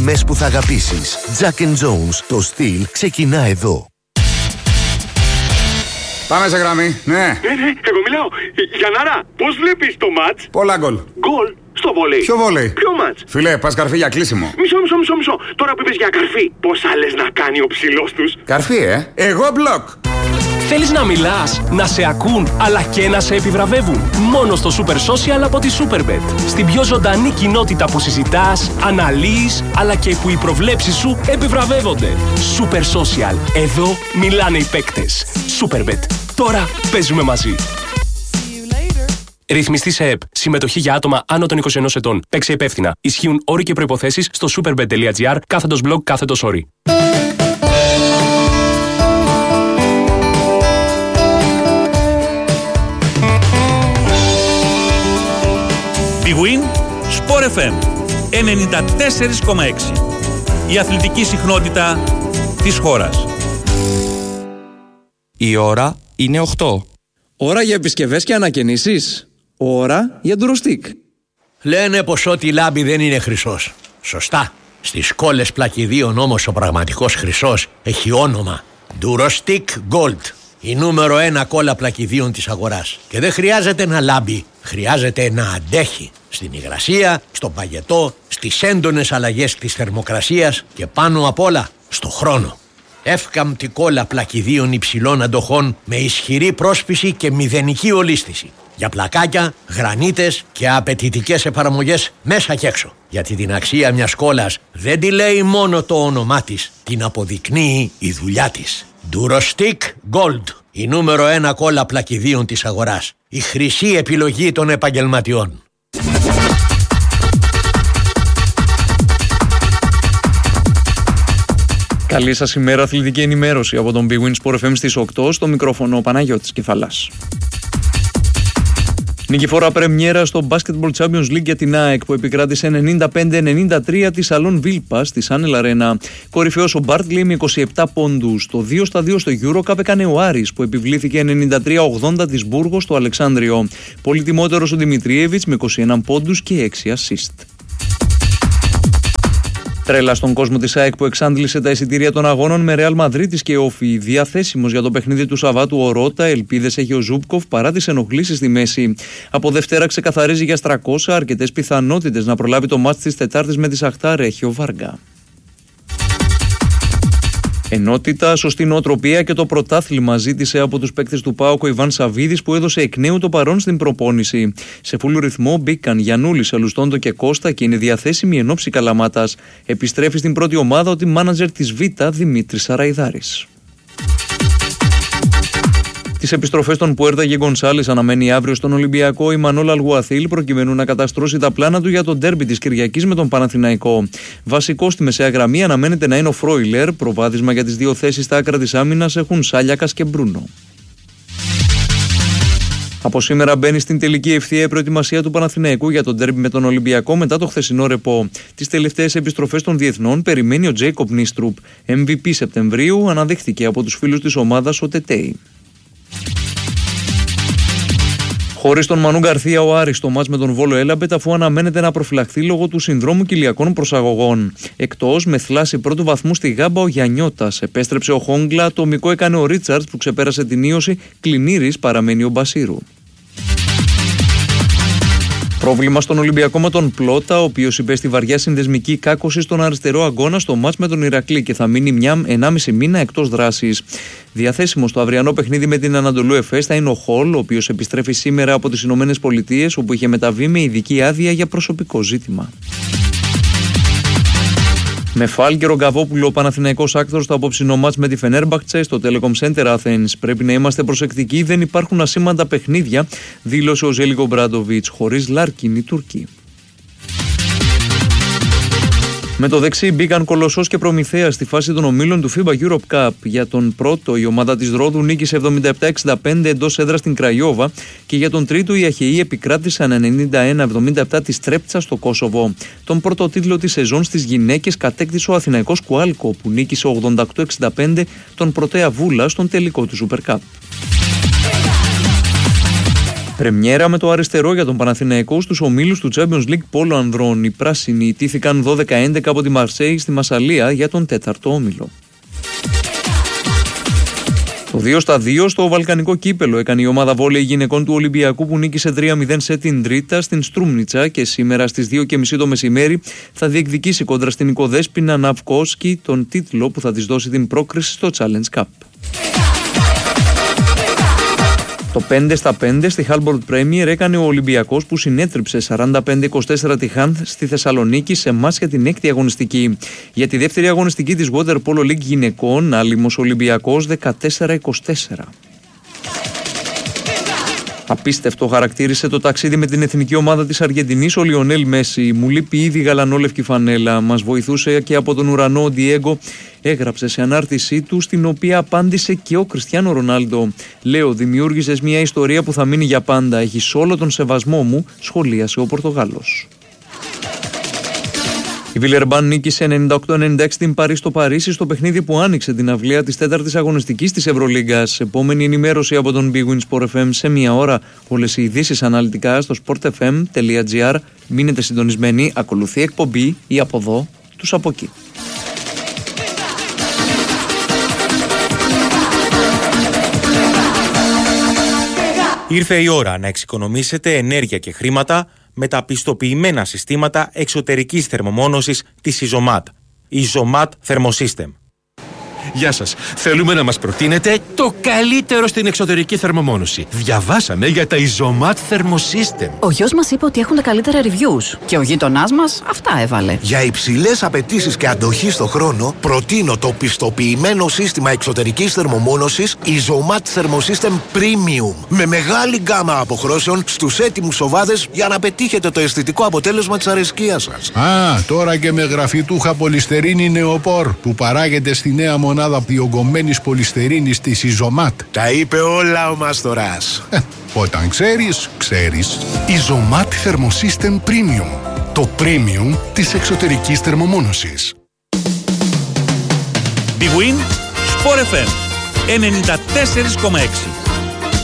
τιμές που θα αγαπήσεις. Jack & Jones. Το στυλ ξεκινά εδώ. Πάμε σε γραμμή, ναι. Εγώ μιλάω. Γιαννάρα, πώς βλέπεις το μάτς? Πολλά γκολ. Γκολ στο βόλεϊ. Ποιο βόλεϊ? Ποιο μάτς? Φίλε, πας καρφί για κλείσιμο. Μισό. Τώρα που είπες για καρφί, πόσα λες να κάνει ο ψηλός τους? Καρφί, Εγώ μπλοκ. Θέλεις να μιλάς, να σε ακούν, αλλά και να σε επιβραβεύουν? Μόνο στο Super Social από τη Superbet. Στην πιο ζωντανή κοινότητα που συζητάς, αναλύεις, αλλά και που οι προβλέψεις σου επιβραβεύονται. Super Social. Εδώ μιλάνε οι παίκτες. Superbet. Τώρα παίζουμε μαζί. Ρυθμιστή σε ΕΠ. Συμμετοχή για άτομα άνω των 21 ετών. Παίξε υπεύθυνα. Ισχύουν όροι και προϋποθέσεις στο superbet.gr/blog/όροι. Big Win, Sport FM 94,6. Η αθλητική συχνότητα της χώρας. Η ώρα είναι 8. Ώρα για επισκευές και ανακαινήσεις. Ώρα για ντουροστίκ. Λένε πως ό,τι λάμπει δεν είναι χρυσός. Σωστά. Στις κόλλες πλακιδίων όμως ο πραγματικός χρυσός έχει όνομα. Ντουροστίκ Gold. Η νούμερο 1 κόλλα πλακιδίων της αγοράς. Και δεν χρειάζεται να λάμπει. Χρειάζεται να αντέχει. Στην υγρασία, στον παγετό, στις έντονες αλλαγές της θερμοκρασίας και πάνω απ' όλα στο χρόνο. Εύκαμπτη κόλλα πλακιδίων υψηλών αντοχών με ισχυρή πρόσπιση και μηδενική ολίσθηση. Για πλακάκια, γρανίτες και απαιτητικές εφαρμογές μέσα και έξω. Γιατί την αξία μιας κόλλας δεν τη λέει μόνο το όνομά της, την αποδεικνύει η δουλειά της. Durostick Gold, η νούμερο 1 κόλλα πλακιδίων της αγοράς. Η χρυσή επιλογή των επαγγελματιών. Καλή σας ημέρα, αθλητική ενημέρωση από τον Big Win Sport FM στις 8, στο μικρόφωνο ο Παναγιώτης Κεφαλάς. Νικηφόρα πρεμιέρα στο Basketball Champions League για την ΑΕΚ που επικράτησε 95-93 τη Salon Vilpas στη Sanel Arena. Κορυφαίος ο Bartley με 27 πόντους. Το 2-2 στο EuroCup έκανε ο Άρης που επιβλήθηκε 93-80 της Μπούργος στο Αλεξάνδριο. Πολυτιμότερος ο Δημητριέβιτς με 21 πόντους και 6 assist. Τρέλα στον κόσμο της ΑΕΚ που εξάντλησε τα εισιτήρια των αγώνων με Ρεάλ Μαδρίτης και Όφι. Διαθέσιμος για το παιχνίδι του Σαββάτου ο Ρότα, ελπίδες έχει ο Ζούπκοφ παρά τις ενοχλήσεις στη μέση. Από Δευτέρα ξεκαθαρίζει για Στρακόσα, αρκετές πιθανότητες να προλάβει το μάτς της Τετάρτης με τη Σαχτάρ έχει ο Βάργα. Ενότητα, σωστή νοοτροπία και το πρωτάθλημα ζήτησε από τους παίκτες του ΠΑΟΚ ο Ιβάν Σαββίδης που έδωσε εκ νέου το παρόν στην προπόνηση. Σε φούλου ρυθμό μπήκαν Γιαννούλης, Αλουστόντο και Κώστα και είναι διαθέσιμοι εν ώψη Καλαμάτας. Επιστρέφει στην πρώτη ομάδα ο team manager της Β, Δημήτρης Σαραϊδάρης. Τις επιστροφές των Πουέρτα και Γκονσάλες αναμένει αύριο στον Ολυμπιακό η Μανώλα Αλγουαθίλ προκειμένου να καταστρώσει τα πλάνα του για τον ντέρμπι της Κυριακής με τον Παναθηναϊκό. Βασικό στη μεσαία γραμμή αναμένεται να είναι ο Φρόιλερ. Προβάδισμα για τις δύο θέσεις στα άκρα της άμυνας έχουν Σάλιακας και Μπρούνο. Από σήμερα μπαίνει στην τελική ευθεία η προετοιμασία του Παναθηναϊκού για τον ντέρμπι με τον Ολυμπιακό μετά το χθεσινό ρεπό. Τις τελευταίες επιστροφές των διεθνών περιμένει ο Τζέικοπ Νίστρουπ. MVP Σεπτεμβρίου αναδείχθηκε από τους φίλους της ομάδας ο Τετέι. Χωρίς τον Μανού Γκαρθία ο Άρης στο μάτς με τον Βόλο Έλαμπετ αφού αναμένεται να προφυλαχθεί λόγω του συνδρόμου κοιλιακών προσαγωγών. Εκτός με θλάση πρώτου βαθμού στη Γάμπα ο Γιαννιώτας. Επέστρεψε ο Χόγκλα, το ομικό έκανε ο Ρίτσαρτς που ξεπέρασε την ίωση, Κλινήρης παραμένει ο Μπασίρου. Πρόβλημα στον Ολυμπιακό με τον Πλότα, ο οποίος υπέστη βαριά συνδεσμική κάκωση στον αριστερό αγκώνα στο μάτς με τον Ηρακλή και θα μείνει 1,5 μήνα εκτός δράσης. Διαθέσιμο στο αυριανό παιχνίδι με την Ανατολού Εφές θα είναι ο Χολ, ο οποίος επιστρέφει σήμερα από τις Ηνωμένες Πολιτείες, όπου είχε μεταβεί με ειδική άδεια για προσωπικό ζήτημα. Με Φάλ και Ρογκαβόπουλο, ο Παναθηναϊκός άκτορος στο απόψινό μάτς με τη Φενέρμπαχτσε στο Telecom Center Athens. Πρέπει να είμαστε προσεκτικοί, δεν υπάρχουν ασήμαντα παιχνίδια, δήλωσε ο Ζέλικο Μπράντοβιτς, χωρίς Λάρκιν οι Τούρκοι. Με το δεξί μπήκαν Κολοσσός και Προμηθέας στη φάση των ομίλων του FIBA Europe Cup. Για τον πρώτο η ομάδα της Ρόδου νίκησε 77-65 εντός έδρας στην Κραϊόβα και για τον τρίτο οι Αχαιοί επικράτησαν 91-77 της Τρέπτσα στο Κόσοβο. Τον πρώτο τίτλο της σεζόν στις γυναίκες κατέκτησε ο Αθηναϊκός Κουάλκο που νίκησε 88-65 τον Πρωτέα Βούλα στον τελικό του Super Cup. Πρεμιέρα με το αριστερό για τον Παναθηναϊκό στους ομίλους του Champions League Πόλο Ανδρών. Οι πράσινοι ιτήθηκαν 12-11 από τη Μαρσέη στη Μασσαλία για τον 4ο όμιλο. Το 2-2 στο Βαλκανικό κύπελο έκανε η ομάδα βόλεϊ γυναικών του Ολυμπιακού που νίκησε 3-0 σε την Τρίτα στην Στρούμνιτσα και σήμερα στις 2:30 το μεσημέρι θα διεκδικήσει κόντρα στην Οικοδέσποινα Ναυκόσκι τον τίτλο που θα της δώσει την πρόκριση στο Challenge Cup. Το 5-5 στη Halbord Premier έκανε ο Ολυμπιακός που συνέτριψε 45-24 τη Χάνθ στη Θεσσαλονίκη σε μάτς για την 6η αγωνιστική. Για τη δεύτερη αγωνιστική της Water Polo League γυναικών, άλυμος Ολυμπιακός 14-24. Απίστευτο χαρακτήρισε το ταξίδι με την εθνική ομάδα της Αργεντινής ο Λιονέλ Μέση. Μου λείπει ήδη γαλανόλευκη φανέλα. Μας βοηθούσε και από τον ουρανό ο Ντιέγκο. Έγραψε σε ανάρτησή του, στην οποία απάντησε και ο Κριστιάνο Ρονάλντο. Λέω, δημιούργησες μια ιστορία που θα μείνει για πάντα. Έχεις όλο τον σεβασμό μου, σχολίασε ο Πορτογάλος. Η Βιλερμπάν νίκησε 98-96 την Παρί στο Παρίσι στο παιχνίδι που άνοιξε την αυλαία της 4ης αγωνιστικής της Ευρωλίγκας. Επόμενη ενημέρωση από τον Big Win Sport FM σε μία ώρα. Όλες οι ειδήσεις αναλυτικά στο sportfm.gr. Μείνετε συντονισμένοι, ακολουθεί εκπομπή ή από εδώ, τους από εκεί. Ήρθε η ώρα να εξοικονομήσετε ενέργεια και χρήματα με τα πιστοποιημένα συστήματα εξωτερικής θερμομόνωσης της Isomat. Isomat Thermosystem. Γεια σας. Θέλουμε να μας προτείνετε το καλύτερο στην εξωτερική θερμομόνωση. Διαβάσαμε για τα Isomat Thermosystem. Ο γιος μας είπε ότι έχουν τα καλύτερα reviews και ο γείτονάς μας αυτά έβαλε. Για υψηλές απαιτήσεις και αντοχή στο χρόνο, προτείνω το πιστοποιημένο σύστημα εξωτερικής θερμομόνωσης Isomat Thermosystem Premium. Με μεγάλη γκάμα αποχρώσεων στους έτοιμους σοβάδες για να πετύχετε το αισθητικό αποτέλεσμα της αρεσκίας σας. Τώρα και με γραφιτούχα πολυστερίνη νεοπόρ που παράγεται στη νέα μονάδα διογκωμένης πολυστερίνης της Isomat. Τα είπε όλα ο Μάστορας. Όταν ξέρεις, ξέρεις. Isomat Thermosystem Premium. Το premium της εξωτερικής θερμομόνωσης. Big Win Sport FM 94,6.